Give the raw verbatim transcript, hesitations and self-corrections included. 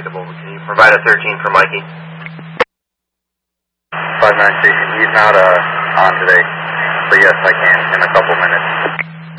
reachable. Can you provide a thirteen for Mikey? five nine station, he's not uh, on today, but yes, I can in a couple minutes.